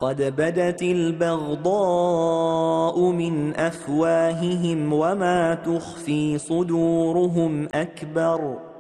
قد بدت البغضاء من أفواههم وما تخفي صدورهم أكبر